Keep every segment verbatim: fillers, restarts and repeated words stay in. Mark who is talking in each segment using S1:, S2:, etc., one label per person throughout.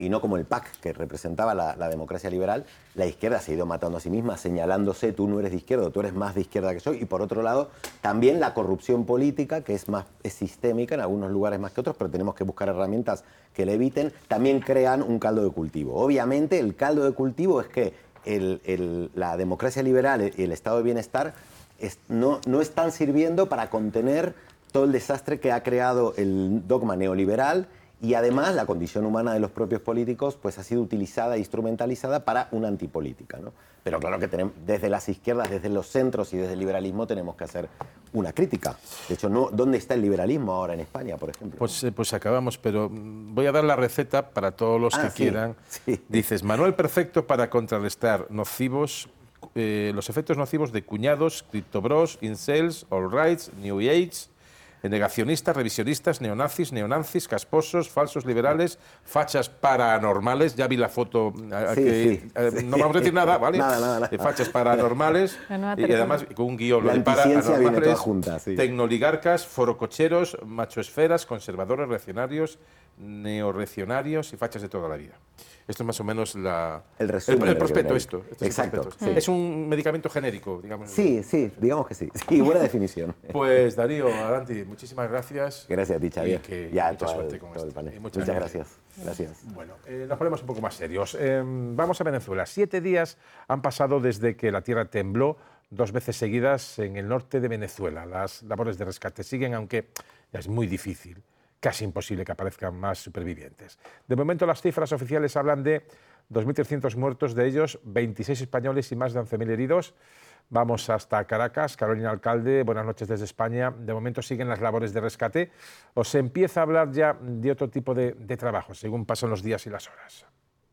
S1: y no como el P A C, que representaba la, la democracia liberal, la izquierda se ha ido matando a sí misma, señalándose, tú no eres de izquierda, tú eres más de izquierda que yo. Y por otro lado, también la corrupción política, que es, más, es sistémica en algunos lugares más que otros, pero tenemos que buscar herramientas que le eviten, también crean un caldo de cultivo. Obviamente, el caldo de cultivo es que el, el, la democracia liberal y el estado de bienestar es, no, no están sirviendo para contener todo el desastre que ha creado el dogma neoliberal. Y además la condición humana de los propios políticos pues, ha sido utilizada e instrumentalizada para una antipolítica, ¿no? Pero claro que tenemos, desde las izquierdas, desde los centros y desde el liberalismo tenemos que hacer una crítica. De hecho, no, ¿dónde está el liberalismo ahora en España, por ejemplo?
S2: Pues, eh, pues acabamos, pero voy a dar la receta para todos los
S1: ah,
S2: que
S1: sí,
S2: quieran.
S1: Sí.
S2: Dices, manual perfecto para contrarrestar nocivos, eh, los efectos nocivos de cuñados, criptobros, incels, all rights, new age, negacionistas, revisionistas, neonazis, neonazis, casposos, falsos liberales, fachas paranormales. Ya vi la foto.
S1: Sí,
S2: que,
S1: sí,
S2: eh,
S1: sí.
S2: No vamos a decir nada, ¿vale?
S1: Nada, nada, nada.
S2: Eh, fachas paranormales. Y además con un guión.
S1: La
S2: Lo de
S1: anticiencia viene toda
S2: paranormales,
S1: junta, sí.
S2: tecnoligarcas, forococheros, machoesferas, conservadores, reaccionarios, neorreaccionarios y fachas de toda la vida. Esto es más o menos la,
S1: el resumen.
S2: El, el prospecto, esto. esto
S1: Exacto.
S2: Es, el prospecto.
S1: Sí.
S2: Es un medicamento genérico, digamos.
S1: Sí, sí, digamos que sí. Sí, buena definición.
S2: Pues Darío, Aranti, muchísimas gracias.
S1: Gracias a ti, Xavier.
S2: Y que
S1: ya,
S2: mucha
S1: todo
S2: suerte
S1: el,
S2: con
S1: todo
S2: esto.
S1: el panel.
S2: Muchas,
S1: muchas gracias. Gracias.
S2: Bueno, eh, nos ponemos un poco más serios. Eh, vamos a Venezuela. Siete días han pasado desde que la tierra tembló dos veces seguidas en el norte de Venezuela. Las labores de rescate siguen, aunque ya es muy difícil, casi imposible que aparezcan más supervivientes. De momento las cifras oficiales hablan de dos mil trescientos muertos, de ellos veintiséis españoles y más de once mil heridos. Vamos hasta Caracas. Carolina Alcalde, buenas noches desde España. De momento siguen las labores de rescate. ¿O se empieza a hablar ya de otro tipo de, de trabajo, según pasan los días y las horas?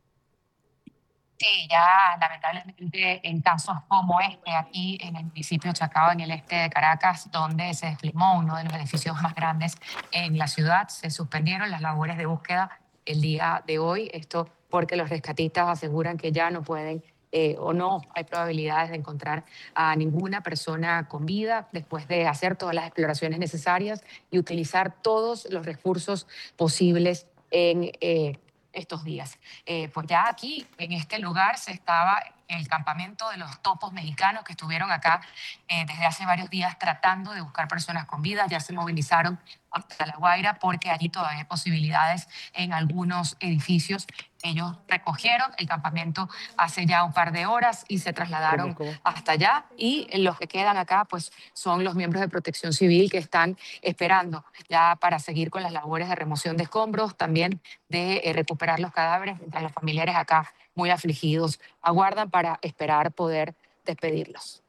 S3: Sí, ya lamentablemente en casos como este, aquí en el municipio de Chacao, en el este de Caracas, donde se desplomó uno de los edificios más grandes en la ciudad, se suspendieron las labores de búsqueda el día de hoy. Esto porque los rescatistas aseguran que ya no pueden eh, o no hay probabilidades de encontrar a ninguna persona con vida después de hacer todas las exploraciones necesarias y utilizar todos los recursos posibles en eh, estos días. Eh, pues ya aquí, en este lugar, se estaba el campamento de los topos mexicanos que estuvieron acá eh, desde hace varios días tratando de buscar personas con vida. Ya se movilizaron hasta La Guaira porque allí todavía hay posibilidades en algunos edificios. Ellos recogieron el campamento hace ya un par de horas y se trasladaron
S2: ¿Cómo, cómo?
S3: hasta allá. Y los que quedan acá pues, son los miembros de Protección Civil que están esperando ya para seguir con las labores de remoción de escombros, también de eh, recuperar los cadáveres, mientras los familiares acá muy afligidos aguardan para esperar poder despedirlos.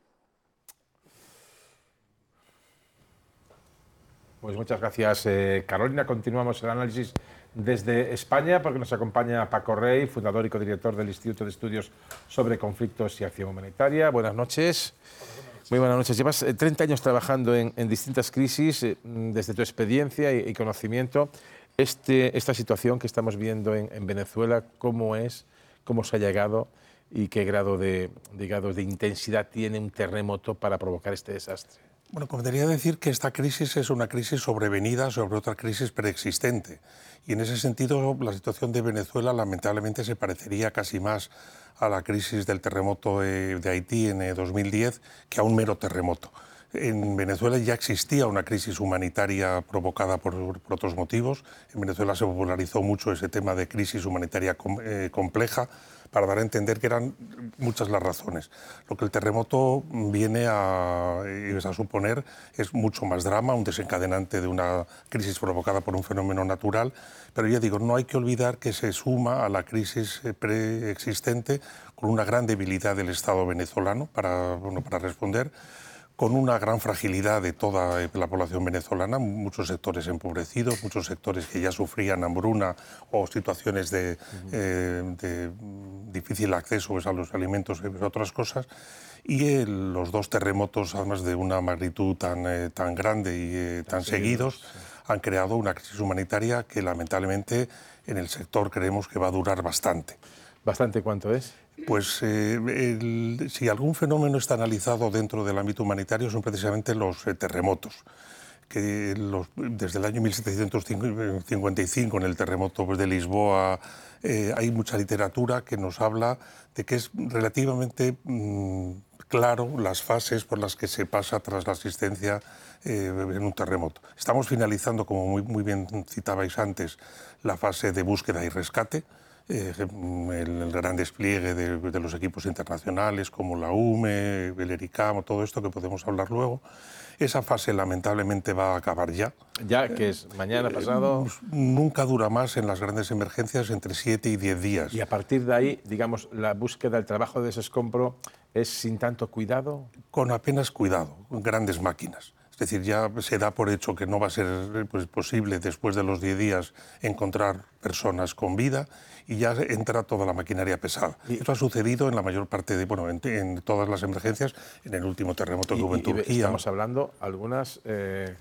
S2: Pues muchas gracias, eh, Carolina. Continuamos el análisis desde España porque nos acompaña Paco Rey, fundador y codirector del Instituto de Estudios sobre Conflictos y Acción Humanitaria. Buenas noches. Muy buenas noches. Llevas treinta años trabajando en, en distintas crisis, eh, desde tu experiencia y, y conocimiento. Este, esta situación que estamos viendo en, en Venezuela, ¿cómo es? ¿Cómo se ha llegado? ¿Y qué grado de, digamos, de intensidad tiene un terremoto para provocar este desastre?
S4: Bueno, convendría decir que esta crisis es una crisis sobrevenida sobre otra crisis preexistente. Y en ese sentido, la situación de Venezuela lamentablemente se parecería casi más a la crisis del terremoto de Haití en dos mil diez que a un mero terremoto. En Venezuela ya existía una crisis humanitaria provocada por, por otros motivos. En Venezuela se popularizó mucho ese tema de crisis humanitaria com, eh, compleja, para dar a entender que eran muchas las razones. Lo que el terremoto viene a, a suponer es mucho más drama, un desencadenante de una crisis provocada por un fenómeno natural, pero ya digo, no hay que olvidar que se suma a la crisis preexistente con una gran debilidad del Estado venezolano para, bueno, para responder, con una gran fragilidad de toda la población venezolana, muchos sectores empobrecidos, muchos sectores que ya sufrían hambruna o situaciones de, uh-huh. eh, de difícil acceso pues, a los alimentos y otras cosas, y eh, los dos terremotos, además de una magnitud tan, eh, tan grande y eh, tan seguidos, sí. han creado una crisis humanitaria que lamentablemente en el sector creemos que va a durar bastante.
S2: ¿Bastante cuánto es?
S4: Pues eh, el, si algún fenómeno está analizado dentro del ámbito humanitario son precisamente los eh, terremotos, que los, desde el año mil setecientos cincuenta y cinco, en el terremoto pues, de Lisboa, eh, hay mucha literatura que nos habla de que es relativamente mmm, claro las fases por las que se pasa tras la asistencia eh, en un terremoto. Estamos finalizando, como muy, muy bien citabais antes, la fase de búsqueda y rescate, eh, el, el gran despliegue de, de los equipos internacionales como la U M E, el ERICAM, todo esto que podemos hablar luego. Esa fase lamentablemente va a acabar ya.
S2: ¿Ya? ¿Que es mañana, pasado?
S4: Eh, nunca dura más en las grandes emergencias entre siete y diez días.
S2: Y a partir de ahí, digamos, la búsqueda, el trabajo de desescombro es sin tanto cuidado.
S4: Con apenas cuidado, con grandes máquinas. Es decir, ya se da por hecho que no va a ser pues, posible después de los diez días encontrar personas con vida y ya entra toda la maquinaria pesada. Y eso ha sucedido en la mayor parte de, bueno, en, en todas las emergencias, en el último terremoto que hubo en Turquía.
S2: Estamos hablando, algunas eh,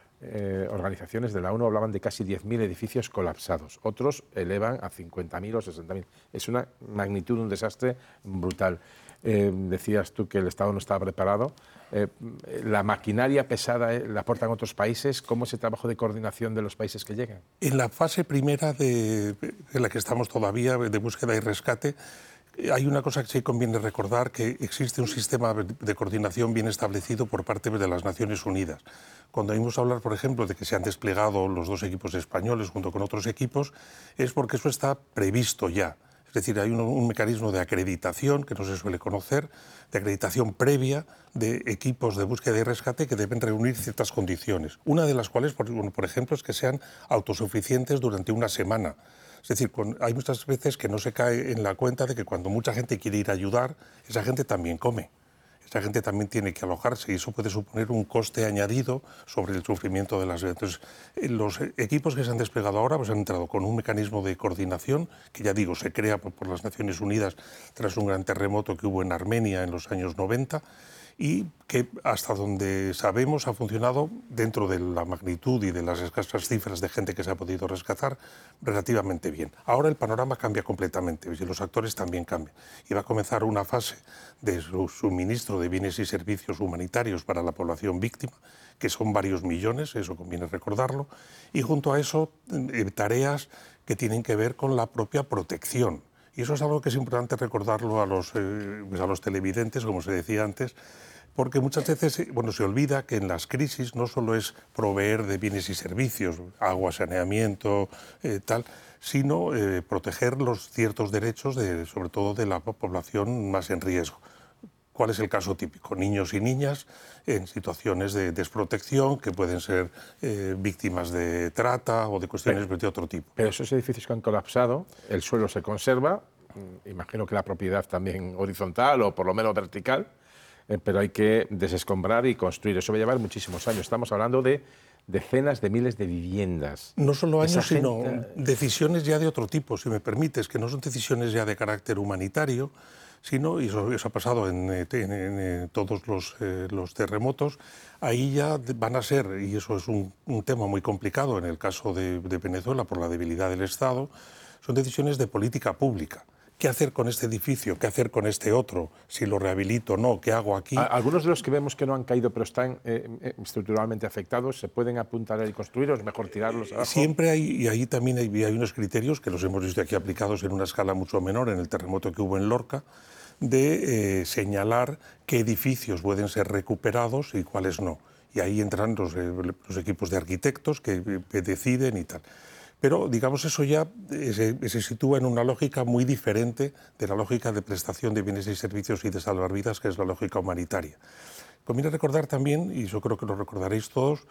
S2: eh, organizaciones de la ONU hablaban de casi diez mil edificios colapsados, otros elevan a cincuenta mil o sesenta mil. Es una magnitud, un desastre brutal. Eh, decías tú que el Estado no estaba preparado. Eh, la maquinaria pesada eh, la aportan otros países. ¿Cómo es el trabajo de coordinación de los países que llegan?
S4: En la fase primera de, en la que estamos todavía, de búsqueda y rescate, hay una cosa que sí conviene recordar, que existe un sistema de coordinación bien establecido por parte de las Naciones Unidas. Cuando oímos hablar, por ejemplo, de que se han desplegado los dos equipos españoles junto con otros equipos, es porque eso está previsto ya. Es decir, hay un, un mecanismo de acreditación que no se suele conocer, de acreditación previa de equipos de búsqueda y rescate que deben reunir ciertas condiciones. Una de las cuales, por, por ejemplo, es que sean autosuficientes durante una semana. Es decir, hay muchas veces que no se cae en la cuenta de que cuando mucha gente quiere ir a ayudar, esa gente también come. Esa gente también tiene que alojarse y eso puede suponer un coste añadido sobre el sufrimiento de las vidas. Entonces, los equipos que se han desplegado ahora pues, han entrado con un mecanismo de coordinación que, ya digo, se crea por, por las Naciones Unidas tras un gran terremoto que hubo en Armenia en los años noventa y que, hasta donde sabemos, ha funcionado dentro de la magnitud y de las escasas cifras de gente que se ha podido rescatar relativamente bien. Ahora el panorama cambia completamente y los actores también cambian. Y va a comenzar una fase de suministro de bienes y servicios humanitarios para la población víctima, que son varios millones, eso conviene recordarlo, y junto a eso eh, tareas que tienen que ver con la propia protección. Y eso es algo que es importante recordarlo a los, eh, pues a los televidentes, como se decía antes, porque muchas veces bueno, se olvida que en las crisis no solo es proveer de bienes y servicios, agua, saneamiento, eh, tal, sino eh, proteger los ciertos derechos, de, sobre todo de la población más en riesgo. ¿Cuál es el caso típico? Niños y niñas en situaciones de desprotección que pueden ser eh, víctimas de trata o de cuestiones pero, de otro tipo.
S2: Pero esos edificios que han colapsado, el suelo se conserva, imagino que la propiedad también horizontal o por lo menos vertical, eh, pero hay que desescombrar y construir. Eso va a llevar muchísimos años. Estamos hablando de decenas de miles de viviendas.
S4: No solo años,
S2: gente...
S4: sino decisiones ya de otro tipo, si me permites, que no son decisiones ya de carácter humanitario, sino, y eso, eso ha pasado en, en, en, en todos los, eh, los terremotos, ahí ya van a ser, y eso es un, un tema muy complicado en el caso de, de Venezuela por la debilidad del Estado, son decisiones de política pública. ¿Qué hacer con este edificio? ¿Qué hacer con este otro? Si lo rehabilito o no, ¿qué hago aquí?
S2: Algunos de los que vemos que no han caído pero están eh, estructuralmente afectados, ¿se pueden apuntar y construir o es mejor tirarlos abajo?
S4: Siempre hay, y ahí también hay, hay unos criterios que los hemos visto aquí aplicados en una escala mucho menor, en el terremoto que hubo en Lorca, de eh, señalar qué edificios pueden ser recuperados y cuáles no. Y ahí entran los, eh, los equipos de arquitectos que, que deciden y tal. Pero, digamos, eso ya se, se sitúa en una lógica muy diferente de la lógica de prestación de bienes y servicios y de salvar vidas, que es la lógica humanitaria. Conviene recordar también, y yo creo que lo recordaréis todos,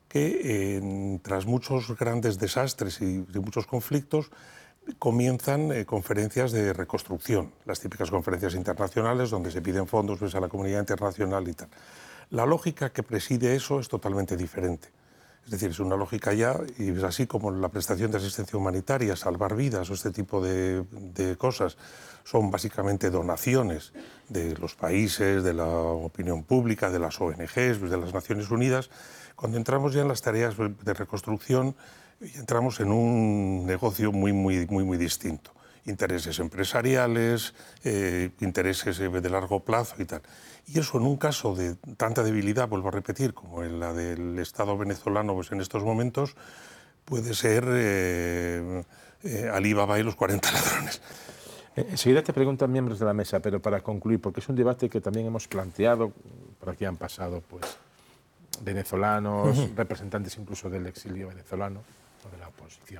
S4: que eh, tras muchos grandes desastres y de muchos conflictos, comienzan eh, conferencias de reconstrucción, las típicas conferencias internacionales donde se piden fondos pues, a la comunidad internacional y tal. La lógica que preside eso es totalmente diferente. Es decir, es una lógica ya, y es así como la prestación de asistencia humanitaria, salvar vidas o este tipo de, de cosas, son básicamente donaciones de los países, de la opinión pública, de las O N Ges, de las Naciones Unidas. Cuando entramos ya en las tareas de reconstrucción, entramos en un negocio muy, muy, muy, muy distinto. intereses empresariales, eh, intereses de largo plazo y tal. Y eso en un caso de tanta debilidad, vuelvo a repetir, como en la del Estado venezolano pues en estos momentos, puede ser eh, eh, Alí Baba y los cuarenta ladrones.
S2: Enseguida te preguntan miembros de la mesa, pero para concluir, porque es un debate que también hemos planteado, por aquí han pasado pues, venezolanos, uh-huh. representantes incluso del exilio venezolano o de la oposición.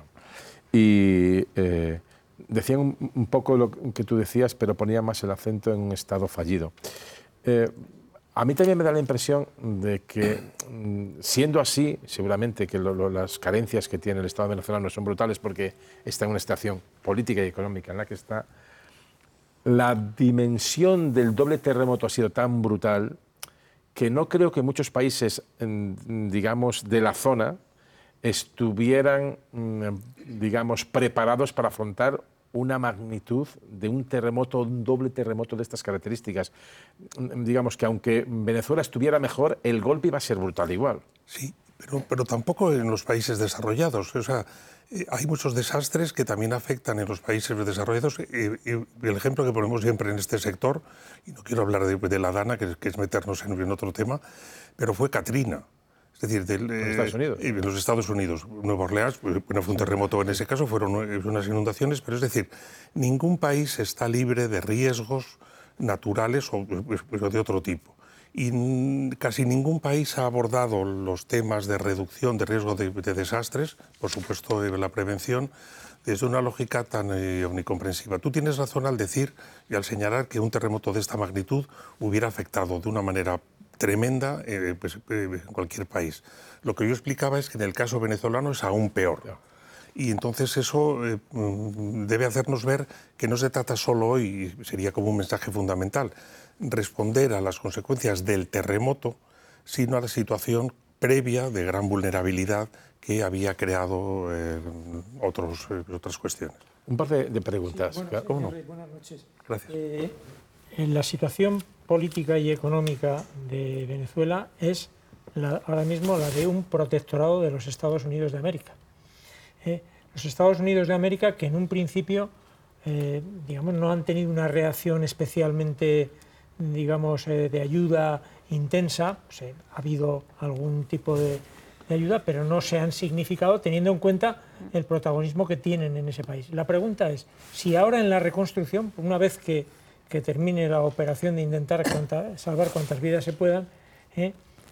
S2: Y eh, decían un, un poco lo que tú decías, pero ponían más el acento en un Estado fallido. Eh, a mí también me da la impresión de que, siendo así, seguramente que lo, lo, las carencias que tiene el Estado venezolano son brutales porque está en una situación política y económica en la que está, la dimensión del doble terremoto ha sido tan brutal que no creo que muchos países, digamos, de la zona estuvieran, digamos, preparados para afrontar una magnitud de un terremoto, un doble terremoto de estas características. Digamos que aunque Venezuela estuviera mejor, el golpe iba a ser brutal igual.
S4: Sí, pero, pero tampoco en los países desarrollados. O sea, eh, hay muchos desastres que también afectan en los países desarrollados. Eh, eh, el ejemplo que ponemos siempre en este sector, y no quiero hablar de, de la Dana, que, que es meternos en, en otro tema, pero fue Katrina. Es decir, del,
S2: ¿En Estados Unidos?
S4: Eh, en los Estados Unidos. Nueva Orleans, bueno, fue un terremoto en ese caso, fueron unas inundaciones, pero es decir, ningún país está libre de riesgos naturales o pues, de otro tipo. Y casi ningún país ha abordado los temas de reducción de riesgo de, de desastres, por supuesto de la prevención, desde una lógica tan eh, omnicomprensiva. Tú tienes razón al decir y al señalar que un terremoto de esta magnitud hubiera afectado de una manera tremenda eh, pues, eh, en cualquier país. Lo que yo explicaba es que en el caso venezolano es aún peor. Y entonces eso eh, debe hacernos ver que no se trata solo hoy, sería como un mensaje fundamental, responder a las consecuencias del terremoto, sino a la situación previa de gran vulnerabilidad que había creado eh, otros, eh, otras cuestiones.
S2: Un par de, de preguntas.
S5: Sí, bueno,
S2: ¿Cómo no?
S5: Buenas noches.
S4: Gracias.
S5: Eh, en la situación política y económica de Venezuela es la, ahora mismo la de un protectorado de los Estados Unidos de América. Eh, los Estados Unidos de América que en un principio eh, digamos, no han tenido una reacción especialmente digamos, eh, de ayuda intensa, pues, eh, ha habido algún tipo de, de ayuda, pero no se han significado teniendo en cuenta el protagonismo que tienen en ese país. La pregunta es, si ahora en la reconstrucción, una vez que que termine la operación de intentar cuanta, salvar cuantas vidas se puedan, ¿eh?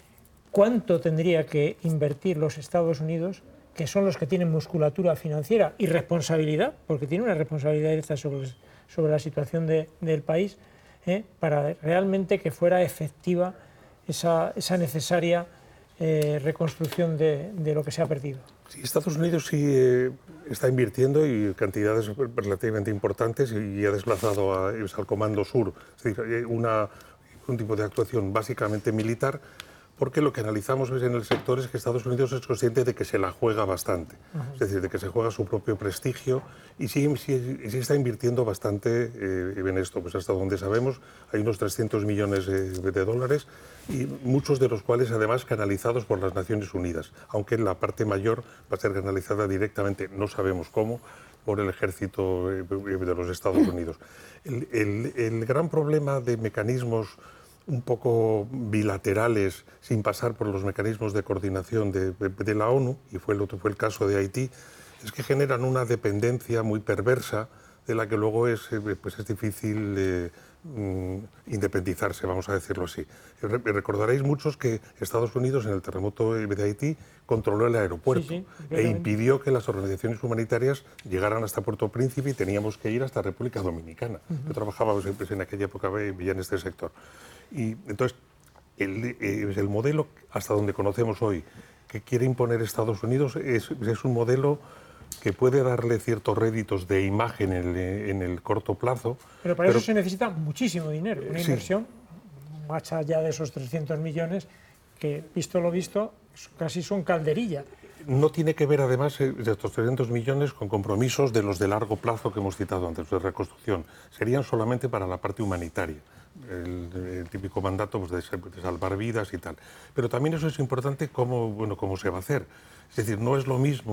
S5: ¿cuánto tendría que invertir los Estados Unidos, que son los que tienen musculatura financiera y responsabilidad, porque tienen una responsabilidad directa sobre, sobre la situación de, del país, ¿eh? para realmente que fuera efectiva esa, esa necesaria eh, reconstrucción de, de lo que se ha perdido?
S4: Sí, Estados Unidos sí eh, está invirtiendo y cantidades relativamente importantes y ha desplazado a, al Comando Sur, es decir, una, un tipo de actuación básicamente militar, porque lo que analizamos en el sector es que Estados Unidos es consciente de que se la juega bastante, uh-huh. es decir, de que se juega su propio prestigio y sí, sí, sí está invirtiendo bastante eh, en esto. Pues hasta donde sabemos hay unos trescientos millones eh, de dólares y muchos de los cuales además canalizados por las Naciones Unidas, aunque la parte mayor va a ser canalizada directamente, no sabemos cómo, por el ejército eh, de los Estados Unidos. El, el, el gran problema de mecanismos un poco bilaterales, sin pasar por los mecanismos de coordinación de, de, de la ONU, y fue el, fue el caso de Haití, es que generan una dependencia muy perversa de la que luego es, pues es difícil eh, independizarse, vamos a decirlo así. Recordaréis muchos que Estados Unidos en el terremoto de Haití controló el aeropuerto sí, sí, e impidió que las organizaciones humanitarias llegaran hasta Puerto Príncipe y teníamos que ir hasta República Dominicana. Uh-huh. Yo trabajaba pues, en aquella época ya en este sector. Y entonces, el, el modelo hasta donde conocemos hoy que quiere imponer Estados Unidos es, es un modelo que puede darle ciertos réditos de imagen en el, en el corto plazo.
S5: Pero para pero, eso se necesita muchísimo dinero, una sí. inversión más allá de esos trescientos millones que, visto lo visto, casi son calderilla.
S4: No tiene que ver, además, de estos trescientos millones con compromisos de los de largo plazo que hemos citado antes, de reconstrucción. Serían solamente para la parte humanitaria, el, el típico mandato pues, de, de salvar vidas y tal. Pero también eso es importante cómo, bueno, cómo se va a hacer. Es decir, no es lo mismo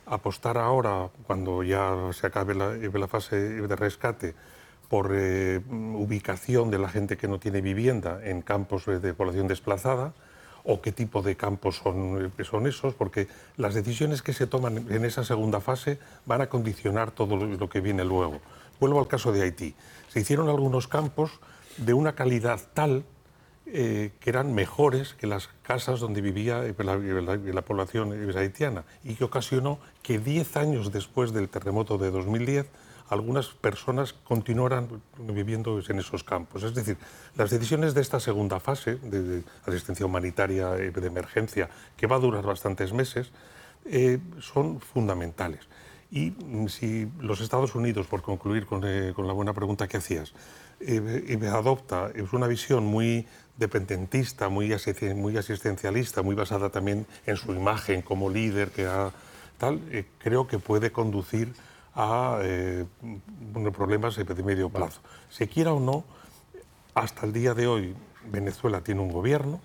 S4: apostar ahora, cuando ya se acabe la, la fase de rescate, por eh, ubicación de la gente que no tiene vivienda en campos de población desplazada, o qué tipo de campos son, son esos, porque las decisiones que se toman en esa segunda fase van a condicionar todo lo que viene luego. Vuelvo al caso de Haití. Se hicieron algunos campos de una calidad tal eh, que eran mejores que las casas donde vivía la, la, la población haitiana, y que ocasionó que diez años después del terremoto de dos mil diez algunas personas continuaran viviendo en esos campos. Es decir, las decisiones de esta segunda fase de, de asistencia humanitaria de emergencia, que va a durar bastantes meses, eh, son fundamentales. Y si los Estados Unidos, por concluir con, eh, con la buena pregunta que hacías, eh, eh, adopta una visión muy dependentista, muy, muy asistencialista, muy basada también en su imagen como líder, que ha, tal, eh, creo que puede conducir a eh, problemas de medio plazo. Se quiera o no, hasta el día de hoy Venezuela tiene un gobierno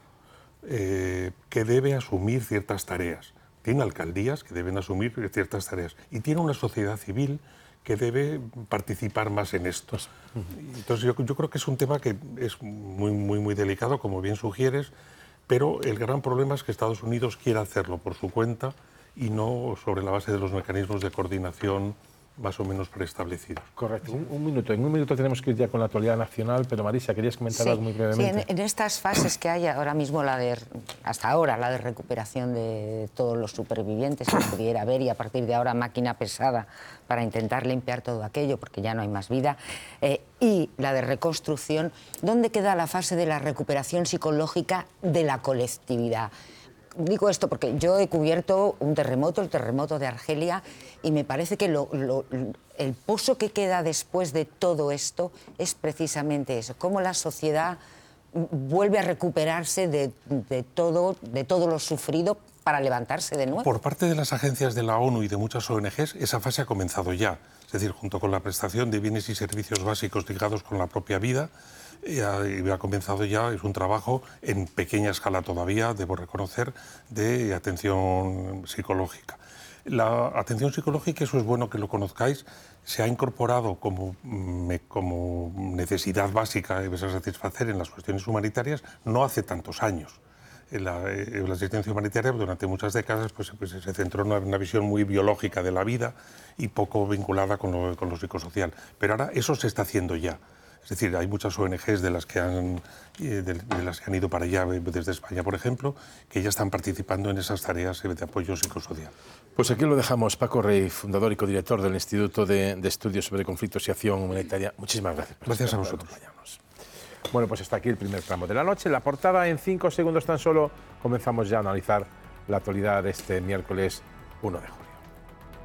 S4: eh, que debe asumir ciertas tareas, tiene alcaldías que deben asumir ciertas tareas y tiene una sociedad civil que debe participar más en esto. Entonces yo, yo creo que es un tema que es muy, muy, muy delicado, como bien sugieres, pero el gran problema es que Estados Unidos quiera hacerlo por su cuenta y no sobre la base de los mecanismos de coordinación más o menos preestablecidos.
S2: Correcto. Un, un minuto. En un minuto tenemos que ir ya con la actualidad nacional, pero Marisa, querías comentar
S6: sí,
S2: algo muy brevemente.
S6: Sí, en, en estas fases que hay ahora mismo, la de, hasta ahora, la de recuperación de todos los supervivientes que pudiera haber, y a partir de ahora máquina pesada para intentar limpiar todo aquello, porque ya no hay más vida, eh, y la de reconstrucción, ¿dónde queda la fase de la recuperación psicológica de la colectividad? Digo esto porque yo he cubierto un terremoto, el terremoto de Argelia, y me parece que lo, lo, el pozo que queda después de todo esto es precisamente eso, cómo la sociedad vuelve a recuperarse de, de, todo, de todo lo sufrido para levantarse de nuevo.
S4: Por parte de las agencias de la ONU y de muchas O N Ges, esa fase ha comenzado ya, es decir, junto con la prestación de bienes y servicios básicos ligados con la propia vida, y ha comenzado ya, es un trabajo en pequeña escala todavía, debo reconocer, de atención psicológica. La atención psicológica, eso es bueno que lo conozcáis, se ha incorporado como, como necesidad básica a satisfacer en las cuestiones humanitarias no hace tantos años. La, la asistencia humanitaria durante muchas décadas pues, pues, se centró en una, una visión muy biológica de la vida y poco vinculada con lo, con lo psicosocial. Pero ahora eso se está haciendo ya. Es decir, hay muchas O N Ges de las que han, de, de las que han ido para allá, desde España, por ejemplo, que ya están participando en esas tareas de apoyo psicosocial.
S2: Pues aquí lo dejamos. Paco Rey, fundador y codirector del Instituto de, de Estudios sobre Conflictos y Acción Humanitaria. Muchísimas gracias.
S4: Gracias a vosotros.
S2: Bueno, pues hasta aquí el primer tramo de la noche. La portada, en cinco segundos tan solo, comenzamos ya a analizar la actualidad de este miércoles uno de julio.